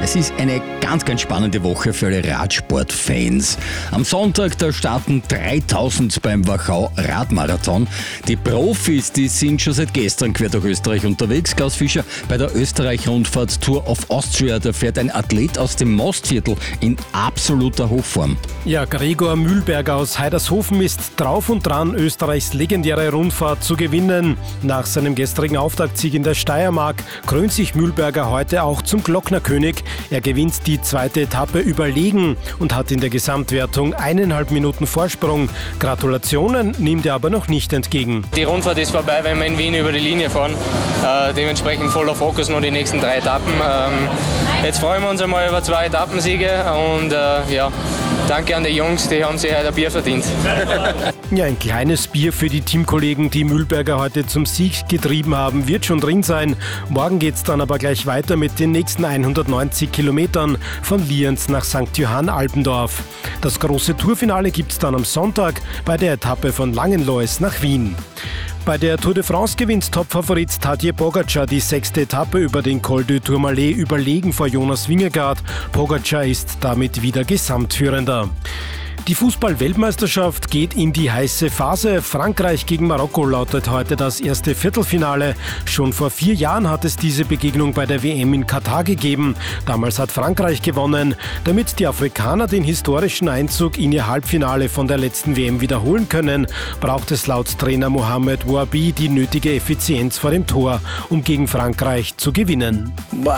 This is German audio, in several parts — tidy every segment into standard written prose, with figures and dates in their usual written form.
Es ist eine ganz, ganz spannende Woche für alle Radsportfans. Am Sonntag, da starten 3000 beim Wachau Radmarathon. Die Profis, die sind schon seit gestern quer durch Österreich unterwegs. Klaus Fischer, bei der Österreich-Rundfahrt Tour of Austria, da fährt ein Athlet aus dem Mostviertel in absoluter Hochform. Ja, Gregor Mühlberger aus Heidershofen ist drauf und dran, Österreichs legendäre Rundfahrt zu gewinnen. Nach seinem gestrigen Auftaktsieg in der Steiermark krönt sich Mühlberger heute auch zum Glocknerkönig. Er gewinnt die zweite Etappe überlegen und hat in der Gesamtwertung 1,5 Minuten Vorsprung. Gratulationen nimmt er aber noch nicht entgegen. Die Rundfahrt ist vorbei, wenn wir in Wien über die Linie fahren. Dementsprechend voller Fokus noch die nächsten 3 Etappen. Jetzt freuen wir uns einmal über 2 Etappensiege und danke an die Jungs, die haben sich heute ein Bier verdient. Ja, ein kleines Bier für die Teamkollegen, die Mühlberger heute zum Sieg getrieben haben, wird schon drin sein. Morgen geht's dann aber gleich weiter mit den nächsten 190 Kilometern von Lienz nach St. Johann Alpendorf. Das große Tourfinale gibt's dann am Sonntag bei der Etappe von Langenlois nach Wien. Bei der Tour de France gewinnt Topfavorit Tadej Pogačar die 6. Etappe über den Col du Tourmalet überlegen vor Jonas Vingegaard. Pogačar ist damit wieder Gesamtführender. Die Fußball-Weltmeisterschaft geht in die heiße Phase. Frankreich gegen Marokko lautet heute das erste Viertelfinale. Schon vor 4 Jahren hat es diese Begegnung bei der WM in Katar gegeben. Damals hat Frankreich gewonnen. Damit die Afrikaner den historischen Einzug in ihr Halbfinale von der letzten WM wiederholen können, braucht es laut Trainer Mohamed Bouabi die nötige Effizienz vor dem Tor, um gegen Frankreich zu gewinnen.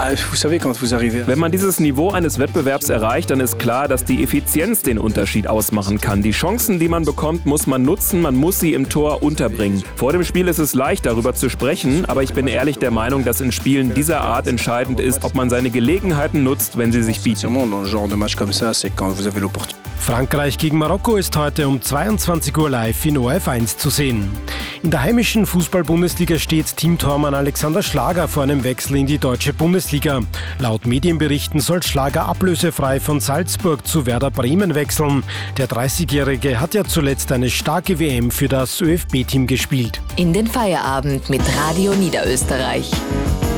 Wenn man dieses Niveau eines Wettbewerbs erreicht, dann ist klar, dass die Effizienz den Unterschied ausmachen kann. Die Chancen, die man bekommt, muss man nutzen, man muss sie im Tor unterbringen. Vor dem Spiel ist es leicht, darüber zu sprechen, aber ich bin ehrlich der Meinung, dass in Spielen dieser Art entscheidend ist, ob man seine Gelegenheiten nutzt, wenn sie sich bieten. Frankreich gegen Marokko ist heute um 22 Uhr live in ORF1 zu sehen. In der heimischen Fußball-Bundesliga steht Teamtormann Alexander Schlager vor einem Wechsel in die deutsche Bundesliga. Laut Medienberichten soll Schlager ablösefrei von Salzburg zu Werder Bremen wechseln. Der 30-Jährige hat ja zuletzt eine starke WM für das ÖFB-Team gespielt. In den Feierabend mit Radio Niederösterreich.